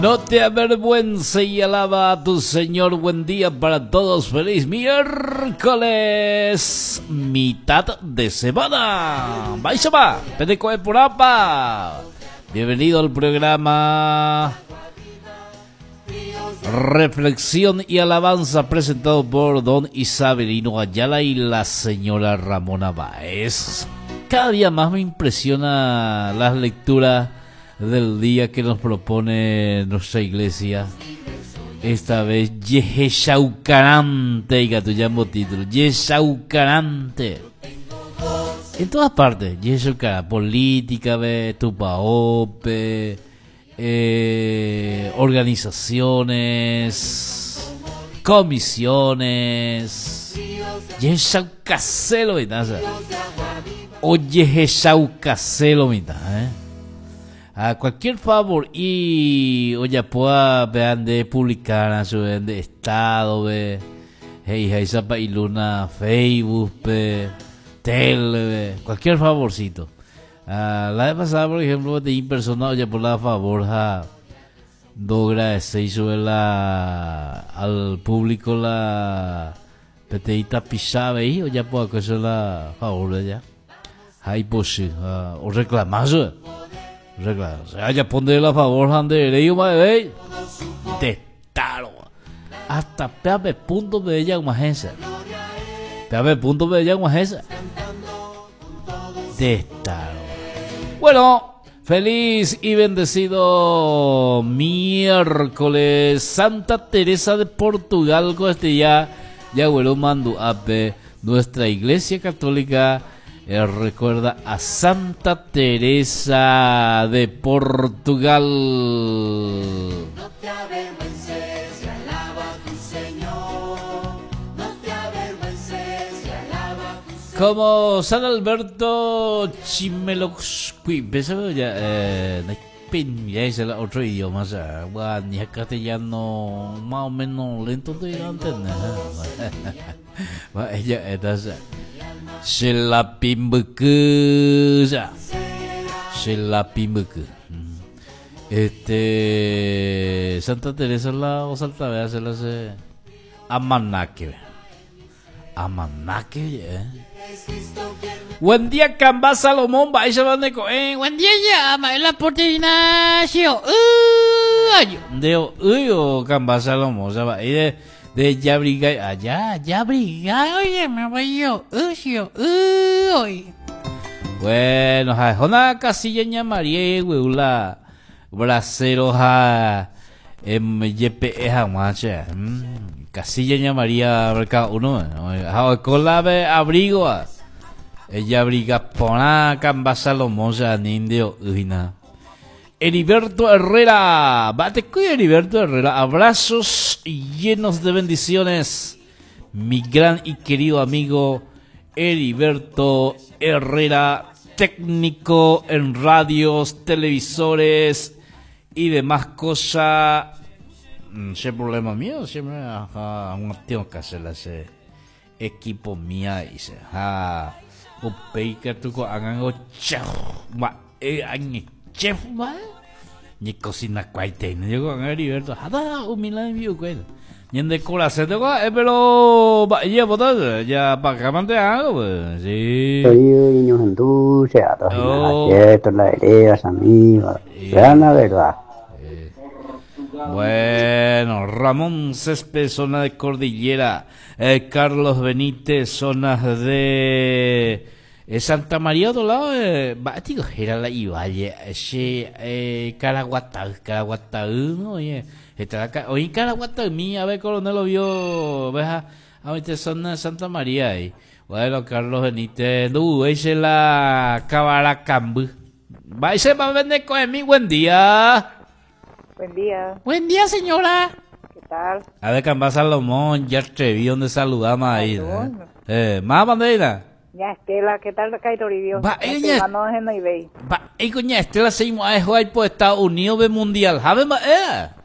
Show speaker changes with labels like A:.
A: No te avergüences y alaba a tu Señor. Buen día para todos. Feliz miércoles. Mitad de semana. Baixaba, Peneco de Porapa. Bienvenido al programa Reflexión y Alabanza, presentado por don Isabelino Ayala y la señora Ramona Báez. Cada día más me impresiona las lecturas del día que nos propone nuestra iglesia. Esta vez Yeshaucarante, y que tu llamo título, Yeshaucarante. En todas partes, Yeshaucarante, política, tupaope, organizaciones, comisiones, Yeshaucacelo, o Yeshaucacelo, a cualquier favor y oye pueda vean de publicar su de estado ve hey zapa y luna Facebook tele cualquier favorcito. La vez pasada por ejemplo de impersonal oye por la favor do agradecer sobre al público la peteita pisada y oye puedo que se la favor de ella hay pues o reclamar o sea, ya ponerle a favor de ellos, madre, testaro. Hasta peame punto de ella una agencia. Peame punto de ella una agencia. Testaro. Bueno, feliz y bendecido miércoles. Santa Teresa de Portugal, con este ya bueno, mando a nuestra iglesia católica. Recuerda a Santa Teresa de Portugal. No te avergüences y alaba a tu Señor. No te avergüences y alaba a tu Señor. Como San Alberto Chimeloxqui. Pensaba ya, ya es el otro idioma, o sea, ni a castellano más o menos lento te entender. Ella entonces Selapimbeku ya. Selapimbeku. Santa Teresa la o Santa Bea se la hace Amanaque. Amanaque, Buen día, Camba Salomón, Baixa Baneco. Buen día, ya, la portinacio. Deo, o Camba Salomón, se va. De Yabrigay allá, Yabrigay, oye, me voy yo, uy. Bueno, una casilla llamaría, weula, bracero, YPE, macha, casilla llamaría, uno, con la abrigo, ella abriga, pona, Camba Salomón, ya, nindio, uina. Heriberto Herrera, bate con Heriberto Herrera, abrazos llenos de bendiciones, mi gran y querido amigo Heriberto Herrera, técnico en radios, televisores y demás cosas. ¿Qué problema mío? Siempre tengo que hacer ese equipo mía y se o peika tu ko angan chao, chef va ni cocina cuaite no yo con Heriberto hada humilde view cuel ni en decoración de pero ya botar ya para que mante algo sí
B: niños en dulce a todos la idea amigos la verdad.
A: Bueno, Ramón Césped, zona de Cordillera, Carlos Benítez, zonas de Santa María do lado, digo, era la Ivalle, Caraguatá, ¿no? Oye, Caraguatá, a ver, coronel lo vio, veja, ahorita zona de Santa María ahí. Bueno, Carlos Benítez, ese la Cabaracambu. Va, ese va a vender con mi buen día.
C: Buen día.
A: Buen día, señora.
C: ¿Qué tal?
A: A ver, Camba Salomón, ya atreví donde saludamos ahí. Más bandera.
C: Ya Estela, ¿qué tal acá Toribio?
A: Va, ella.
C: No es en Naibey.
A: Va, coña Estela seguimos a jugar por Estados Unidos de mundial. ¿Sabe más?